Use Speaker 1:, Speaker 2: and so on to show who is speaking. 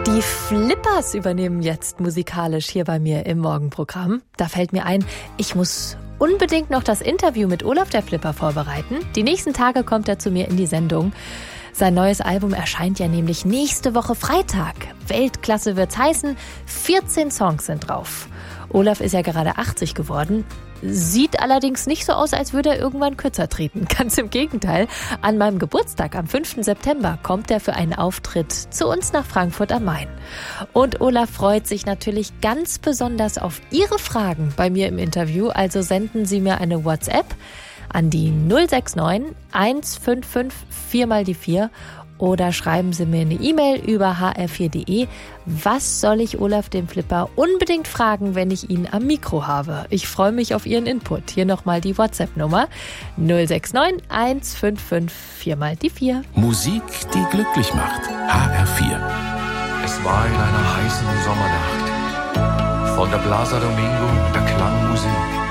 Speaker 1: Die Flippers übernehmen jetzt musikalisch hier bei mir im Morgenprogramm. Da fällt mir ein, ich muss unbedingt noch das Interview mit Olaf der Flipper vorbereiten. Die nächsten Tage kommt er zu mir in die Sendung. Sein neues Album erscheint ja nämlich nächste Woche Freitag. Weltklasse wird's heißen, 14 Songs sind drauf. Olaf ist ja gerade 80 geworden. Sieht allerdings nicht so aus, als würde er irgendwann kürzer treten. Ganz im Gegenteil. An meinem Geburtstag, am 5. September, kommt er für einen Auftritt zu uns nach Frankfurt am Main. Und Olaf freut sich natürlich ganz besonders auf Ihre Fragen bei mir im Interview. Also senden Sie mir eine WhatsApp an die 069 155 4x4 oder schreiben Sie mir eine E-Mail über hr4.de. Was soll ich Olaf dem Flipper unbedingt fragen, wenn ich ihn am Mikro habe? Ich freue mich auf Ihren Input. Hier nochmal die WhatsApp-Nummer 069 155 4x4.
Speaker 2: Musik, die glücklich macht. HR4.
Speaker 3: Es war in einer heißen Sommernacht. Von der Plaza Domingo erklang Musik.